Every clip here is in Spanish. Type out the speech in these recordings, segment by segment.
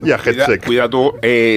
Y a Headset. Cuida tú,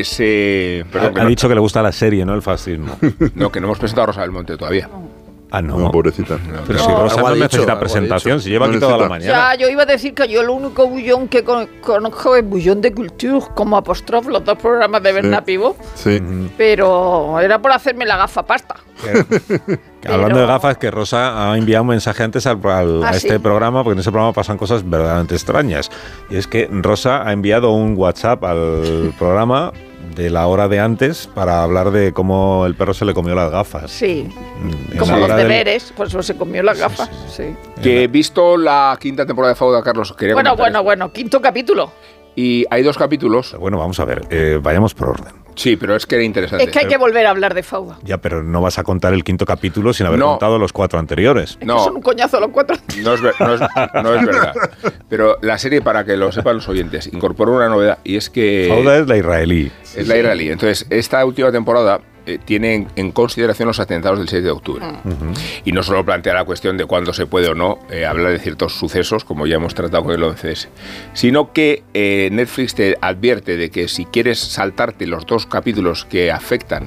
Ha dicho que le gusta la serie, ¿no? El fascismo. No, que no hemos presentado a Rosa del Monte todavía. Ah, no. No, pobrecita. Pero si Rosa no necesita presentación, si lleva aquí toda la mañana. Ya, yo iba a decir que yo el único bullón que conozco es Bullón de Culture, como Apostrophe, los dos programas de Bernat Pivot. Sí. Pero era por hacerme la gafa pasta. Hablando de gafas, que Rosa ha enviado un mensaje antes a este programa, porque en ese programa pasan cosas verdaderamente extrañas. Y es que Rosa ha enviado un WhatsApp al programa de la hora de antes para hablar de cómo el perro se le comió las gafas. Sí, como los deberes, pues se comió las gafas. Sí. Que he visto la quinta temporada de Fauda, Carlos, quería Bueno, quinto capítulo. Y hay 2 capítulos. Bueno, vamos a ver, vayamos por orden. Sí, pero es que era interesante. Es que hay que volver a hablar de Fauda. Ya, pero no vas a contar el quinto capítulo sin haber contado los 4 anteriores. Es que son un coñazo los 4. No es verdad. Pero la serie, para que lo sepan los oyentes, incorpora una novedad, y es que... Fauda es la israelí. Es la israelí. Entonces, esta última temporada tiene en consideración los atentados del 6 de octubre. Y no solo plantea la cuestión de cuándo se puede o no hablar de ciertos sucesos, como ya hemos tratado con el 11S, sino que Netflix te advierte de que si quieres saltarte los 2 capítulos que afectan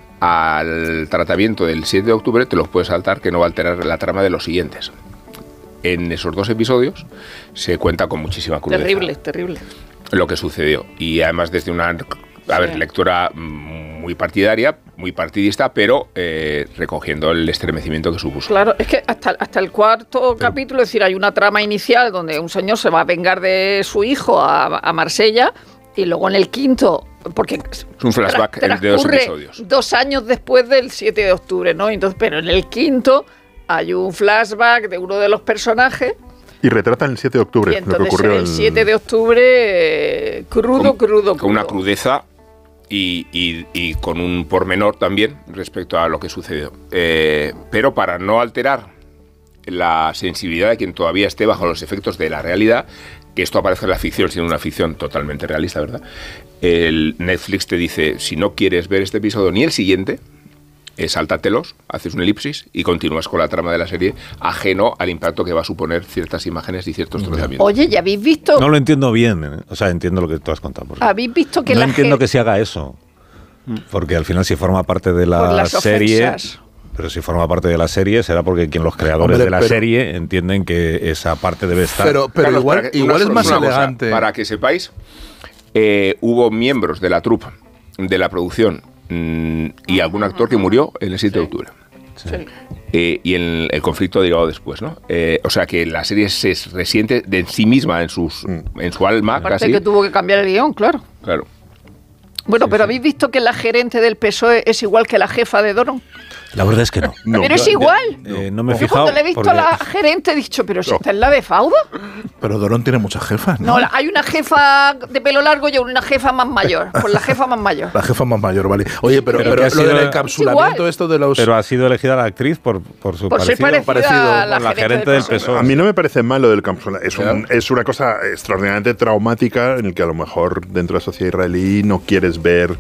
al tratamiento del 7 de octubre, te los puedes saltar, que no va a alterar la trama de los siguientes. En esos 2 episodios se cuenta con muchísima crudeza. Terrible. Lo que sucedió. Y además desde una lectura muy partidaria, muy partidista, pero recogiendo el estremecimiento que supuso. Claro, es que hasta el 4 capítulo, es decir, hay una trama inicial donde un señor se va a vengar de su hijo a Marsella, y luego en el quinto, porque es un flashback de 2 episodios. 2 años después del 7 de octubre, ¿no? Entonces, pero en el quinto hay un flashback de uno de los personajes. Y retratan el 7 de octubre, y lo que ocurrió el 7 de octubre crudo. Con una crudeza y con un pormenor también respecto a lo que sucedió. Pero para no alterar la sensibilidad de quien todavía esté bajo los efectos de la realidad, que esto aparece en la ficción, siendo una ficción totalmente realista, ¿verdad? El Netflix te dice, si no quieres ver este episodio ni el siguiente, sáltatelos, haces una elipsis y continúas con la trama de la serie, ajeno al impacto que va a suponer ciertas imágenes y ciertos tratamientos. Oye, ¿ya habéis visto? No lo entiendo bien, o sea, entiendo lo que tú has contado. ¿Habéis visto que no entiendo que se haga eso? Porque al final, si forma parte de la serie... Ofensas. Pero si forma parte de la serie, será porque los creadores de la serie entienden que esa parte debe estar. Pero Carlos, igual es más elegante. Para que sepáis, hubo miembros de la troupe, de la producción, y algún actor que murió en el 7 de octubre. Sí. Y en el conflicto derivado después, ¿no? O sea que la serie se resiente de sí misma en su alma. Aparte casi. Que tuvo que cambiar el guión, claro. Bueno, pero ¿habéis visto que la gerente del PSOE es igual que la jefa de Doron? La verdad es que no. Pero es igual. No me he fijado. Yo cuando le he visto a la gerente he dicho, ¿pero si esta es la de Fauda? Pero Dorón tiene muchas jefas, ¿no? No, hay una jefa de pelo largo y una jefa más mayor. Pues la jefa más mayor. La jefa más mayor, vale. Oye, pero lo del encapsulamiento esto de los... Pero ha sido elegida la actriz por su parecido a la gerente del PSOE. A mí no me parece malo del encapsulamiento. Es una cosa extraordinariamente traumática en el que a lo mejor dentro de la sociedad israelí no quieres ver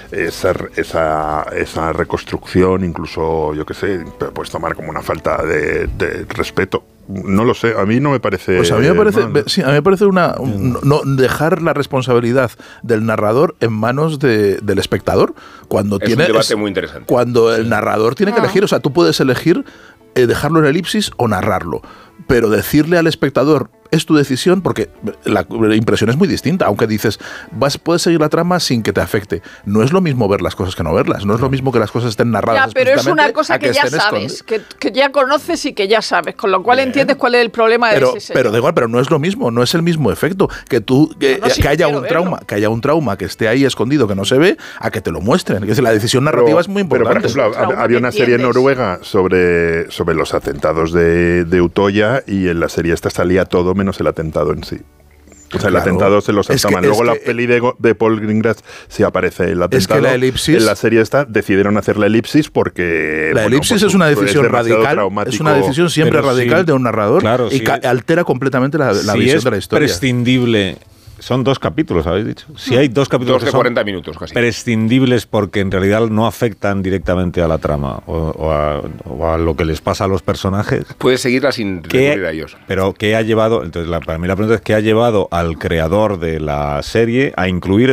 esa reconstrucción, incluso, yo qué sé, puedes tomar como una falta de respeto. No lo sé, a mí no me parece... Pues a mí me parece, sí, a mí me parece no dejar la responsabilidad del narrador en manos del espectador. Cuando es un debate muy interesante. Cuando el narrador tiene que elegir, o sea, tú puedes elegir dejarlo en elipsis o narrarlo, pero decirle al espectador es tu decisión, porque la impresión es muy distinta, aunque dices, puedes seguir la trama sin que te afecte. No es lo mismo ver las cosas que no verlas, no es lo mismo que las cosas estén narradas. Ya, pero es una cosa que ya sabes, que ya conoces y que ya sabes, con lo cual entiendes cuál es el problema de ese señor. Pero da igual, pero no es lo mismo, no es el mismo efecto que haya un trauma que esté ahí escondido, que no se ve, a que te lo muestren. Es decir, la decisión narrativa es muy importante. Pero, por ejemplo, había una serie noruega sobre los atentados de Utoya, y en la serie esta salía todo menos el atentado en sí. O sea, el atentado se lo saltaban. Luego la peli de Paul Greengrass sí aparece el atentado. Es que la elipsis... En la serie esta decidieron hacer la elipsis porque... La elipsis es una decisión radical. Es una decisión siempre radical de un narrador, y altera completamente la visión de la historia. Es prescindible... Son 2 capítulos, habéis dicho. Si hay 2 capítulos 2 de 40 minutos casi. Prescindibles porque en realidad no afectan directamente a la trama o a lo que les pasa a los personajes. Puedes seguirla sin recurrir a ellos. Pero ¿qué ha llevado? Entonces, para mí la pregunta es ¿qué ha llevado al creador de la serie a incluir